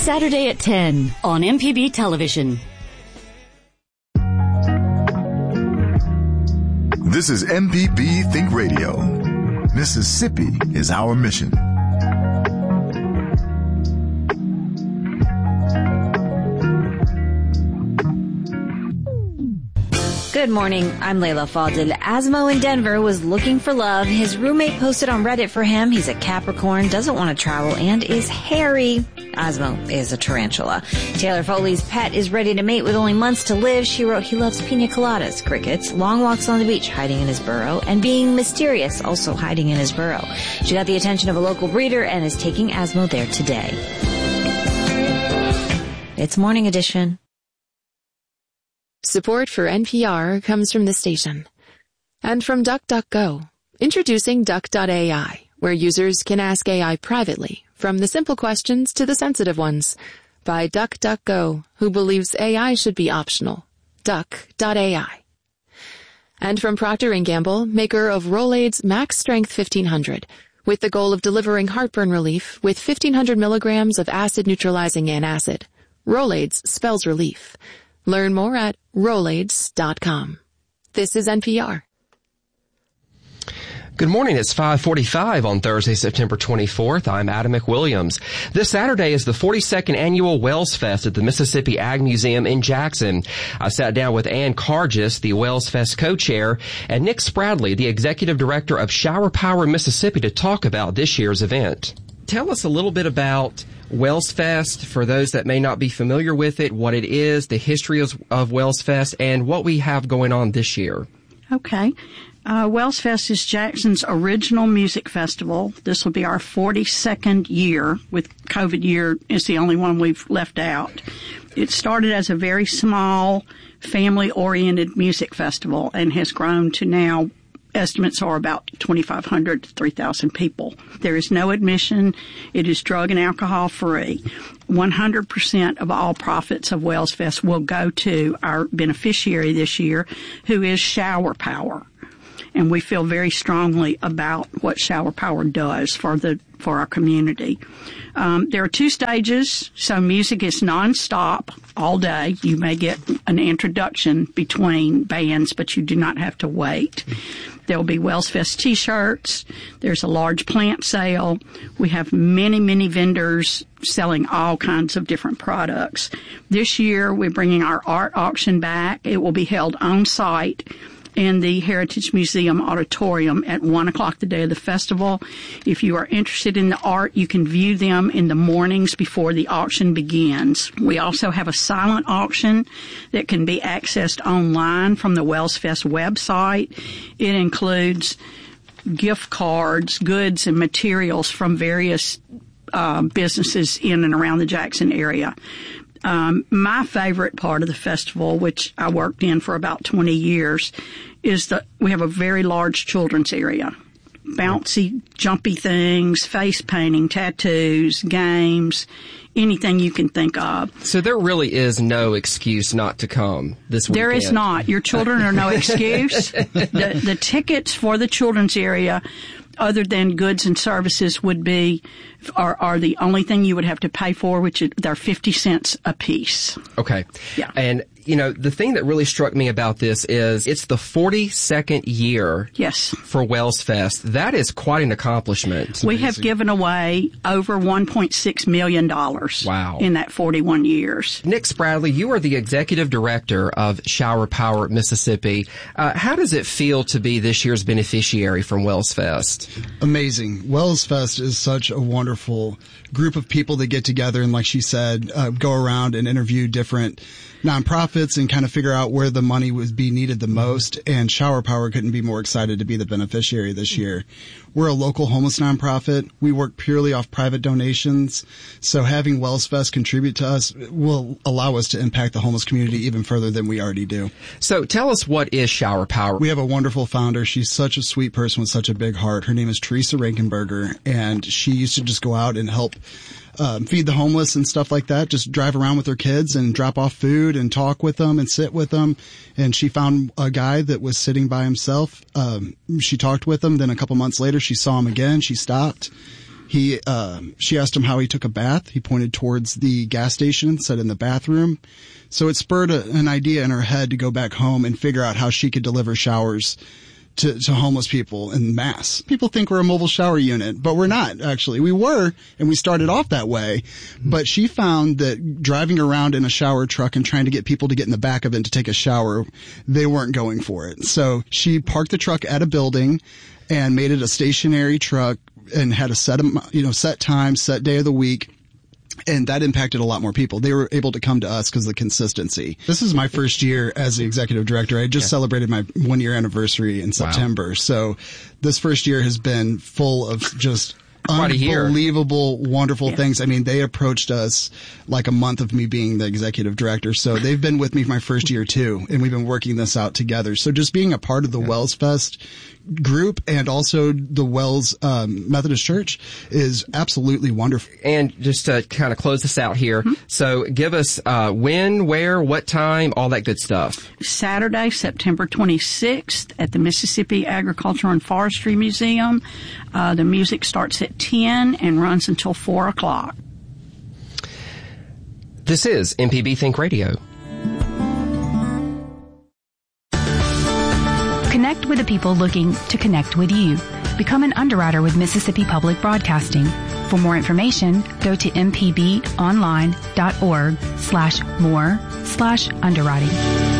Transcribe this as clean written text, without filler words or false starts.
Saturday at 10 on MPB Television. This is MPB Think Radio. Mississippi is our mission. Good morning, I'm Layla Fadil. Asmo in Denver was looking for love. His roommate posted on Reddit for him. He's a Capricorn, doesn't want to travel, and is hairy. Asmo is a tarantula. Taylor Foley's pet is ready to mate with only months to live. She wrote he loves pina coladas, crickets, long walks on the beach, hiding in his burrow, and being mysterious, also hiding in his burrow. She got the attention of a local breeder and is taking Asmo there today. It's Morning Edition. Support for NPR comes from this station. And from DuckDuckGo. Introducing Duck.ai, where users can ask AI privately, from the simple questions to the sensitive ones. By DuckDuckGo, who believes AI should be optional. Duck.ai. And from Procter & Gamble, maker of Rolaids Max Strength 1500, with the goal of delivering heartburn relief with 1,500 milligrams of acid-neutralizing antacid. Rolaids spells relief. Learn more at Rolaids.com. This is NPR. Good morning. It's 5:45 on Thursday, September 24th. I'm Adam McWilliams. This Saturday is the 42nd annual Wells Fest at the Mississippi Ag Museum in Jackson. I sat down with Ann Cargis, the Wells Fest co-chair, and Nick Spradley, the executive director of Shower Power Mississippi, to talk about this year's event. Tell us a little bit about Wells Fest, for those that may not be familiar with it, what it is, the history of Wells Fest, and what we have going on this year. Okay. Wells Fest is Jackson's original music festival. This will be our 42nd year, with COVID year is the only one we've left out. It started as a very small, family-oriented music festival and has grown to now, estimates are about 2,500 to 3,000 people. There is no admission. It is drug and alcohol free. 100% of all profits of Wells Fest will go to our beneficiary this year, who is Shower Power. And we feel very strongly about what Shower Power does for our community. There are 2 stages, so music is nonstop all day. You may get an introduction between bands, but you do not have to wait. There will be Wells Fest T-shirts. There's a large plant sale. We have many, many vendors selling all kinds of different products. This year, we're bringing our art auction back. It will be held on site in the Heritage Museum Auditorium at 1 o'clock the day of the festival. If you are interested in the art, you can view them in the mornings before the auction begins. We also have a silent auction that can be accessed online from the Wells Fest website. It includes gift cards, goods, and materials from various businesses in and around the Jackson area. My favorite part of the festival, which I worked in for about 20 years, is that we have a very large children's area. Bouncy, jumpy things, face painting, tattoos, games, anything you can think of. So there really is no excuse not to come this weekend. There is not. Your children are no excuse. The tickets for the children's area, other than goods and services, are the only thing you would have to pay for, which they're 50 cents a piece. Okay. Yeah. And, the thing that really struck me about this is it's the 42nd year. Yes. For Wells Fest. That is quite an accomplishment. We have given away over $1.6 million. Wow. In that 41 years. Nick Spradley, you are the executive director of Shower Power Mississippi. How does it feel to be this year's beneficiary from Wells Fest? Amazing. Wells Fest is such a wonderful group of people that get together and, like she said, go around and interview different nonprofits and kind of figure out where the money would be needed the most. And Shower Power couldn't be more excited to be the beneficiary this year. We're a local homeless nonprofit. We work purely off private donations. So having Wells Fest contribute to us will allow us to impact the homeless community even further than we already do. So tell us, what is Shower Power? We have a wonderful founder. She's such a sweet person with such a big heart. Her name is Teresa Rankenberger, and she used to just go out and help feed the homeless and stuff like that, just drive around with her kids and drop off food and talk with them and sit with them. And she found a guy that was sitting by himself. She talked with him. Then a couple months later, she saw him again. She stopped. She asked him how he took a bath. He pointed towards the gas station, said in the bathroom. So it spurred an idea in her head to go back home and figure out how she could deliver showers to homeless people en masse. People think we're a mobile shower unit, but we're not, actually. We were, and we started off that way. But she found that driving around in a shower truck and trying to get people to get in the back of it to take a shower, they weren't going for it. So she parked the truck at a building and made it a stationary truck and had a set time, set day of the week. And that impacted a lot more people. They were able to come to us because of the consistency. This is my first year as the executive director. I just celebrated my 1-year anniversary in September. Wow. So this first year has been full of just unbelievable, wonderful things. I mean, they approached us like a month of me being the executive director. So they've been with me for my first year too. And we've been working this out together. So just being a part of the Wells Fest group and also the Wells Methodist Church is absolutely wonderful. And just to kind of close this out here, so give us when, where, what time, all that good stuff. Saturday, September 26th at the Mississippi Agriculture and Forestry Museum. The music starts at 10 and runs until 4 o'clock. This is MPB Think Radio. Connect with the people looking to connect with you. Become an underwriter with Mississippi Public Broadcasting. For more information, go to mpbonline.org/more/underwriting.